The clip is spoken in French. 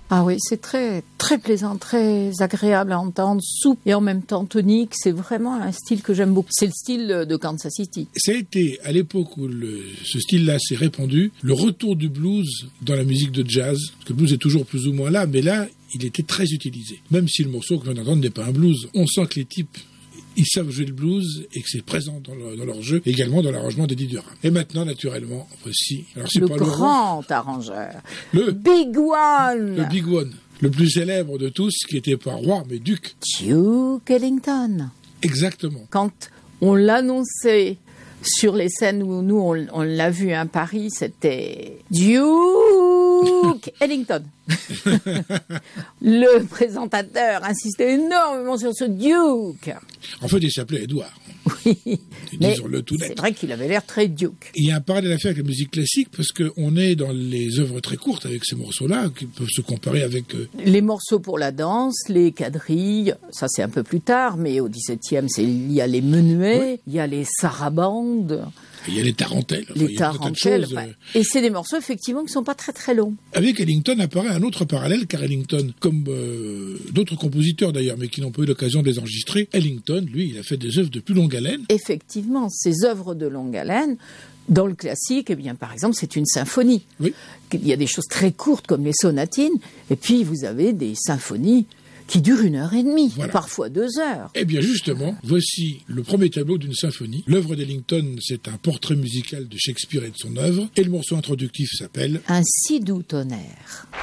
Ah oui, c'est très, très plaisant, très agréable à entendre, souple et en même temps tonique. C'est vraiment un style que j'aime beaucoup. C'est le style de Kansas City. Ça a été, à l'époque où ce style-là s'est répandu, le retour du blues dans la musique de jazz. Parce que le blues est toujours plus ou moins là, mais là, il était très utilisé. Même si le morceau que l'on entend n'est pas un blues. On sent que les types, ils savent jouer le blues et que c'est présent dans leur jeu, également dans l'arrangement d'Eddie Durham. Et maintenant, naturellement, voici... Alors, c'est le pas grand arrangeur. Le Big One. Le Big One. Le plus célèbre de tous, qui était pas roi, mais duc. Duke Ellington. Exactement. Quand on l'annonçait sur les scènes où nous, on l'a vu à Paris, c'était Duke Ellington. Le présentateur insistait énormément sur ce Duke. En fait, il s'appelait Edouard. Oui, mais disons-le tout net. C'est vrai qu'il avait l'air très Duke. Il y a un parallèle à faire avec la musique classique, parce qu'on est dans les œuvres très courtes avec ces morceaux-là, qui peuvent se comparer avec... Les morceaux pour la danse, les quadrilles, ça c'est un peu plus tard, mais au XVIIe, il y a les menuets, oui. Il y a les sarabandes... Il y a les tarentelles. Les tarentelles. Et c'est des morceaux, effectivement, qui ne sont pas très très longs. Avec Ellington apparaît un autre parallèle, car Ellington, comme d'autres compositeurs d'ailleurs, mais qui n'ont pas eu l'occasion de les enregistrer, Ellington, lui, il a fait des œuvres de plus longue haleine. Effectivement, ces œuvres de longue haleine, dans le classique, eh bien, par exemple, c'est une symphonie. Oui. Il y a des choses très courtes, comme les sonatines, et puis vous avez des symphonies qui dure 1h30, voilà. Parfois 2 heures. Eh bien justement, voici le premier tableau d'une symphonie. L'œuvre d'Ellington, c'est un portrait musical de Shakespeare et de son œuvre, et le morceau introductif s'appelle « Un si doux tonnerre ».